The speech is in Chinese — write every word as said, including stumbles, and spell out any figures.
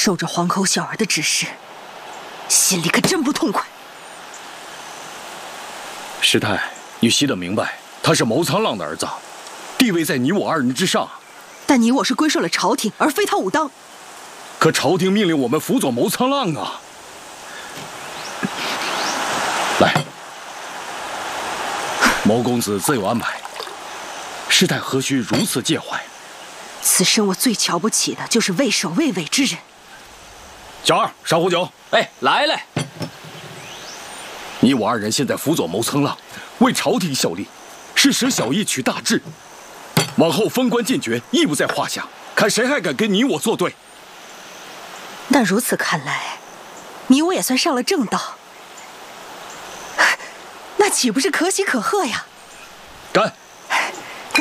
受着黄口小儿的指示，心里可真不痛快。 师太，你须得明白，他是谋苍浪的儿子，地位在你我二人之上。 但你我是归顺了朝廷，而非他武当。 可朝廷命令我们辅佐谋苍浪啊！来，谋公子自有安排，师太何须如此介怀？ 此生我最瞧不起的就是畏首畏尾之人。 小二，上壶酒。 哎，来来。 你我二人现在辅佐谋苍浪，为朝廷效力，是舍小义取大志。往后封官进爵，亦不在话下。看谁还敢跟你我作对？ 那如此看来，你我也算上了正道，那岂不是可喜可贺呀？ 干！